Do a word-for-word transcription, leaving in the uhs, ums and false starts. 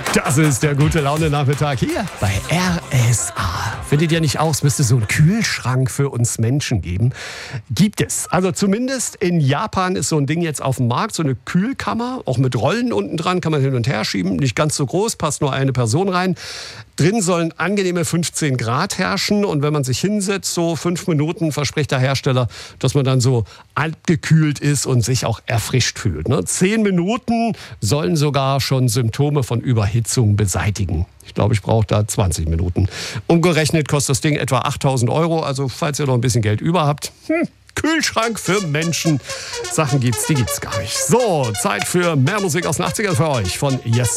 Das ist der gute Laune-Nachmittag hier bei R S A. Findet ihr nicht auch, es müsste so einen Kühlschrank für uns Menschen geben? Gibt es. Also zumindest in Japan ist so ein Ding jetzt auf dem Markt, so eine Kühlkammer, auch mit Rollen unten dran, kann man hin und her schieben, nicht ganz so groß, passt nur eine Person rein. Drin sollen angenehme fünfzehn Grad herrschen und wenn man sich hinsetzt, so fünf Minuten, verspricht der Hersteller, dass man dann so abgekühlt ist und sich auch erfrischt fühlt. Ne? Zehn Minuten sollen sogar schon Symptome von Überhitzung beseitigen. Ich glaube, ich brauche da zwanzig Minuten. Umgerechnet kostet das Ding etwa achttausend Euro, also falls ihr noch ein bisschen Geld über habt, hm, Kühlschrank für Menschen. Sachen gibt's, die gibt's gar nicht. So, Zeit für mehr Musik aus den achtzigern für euch von Yes.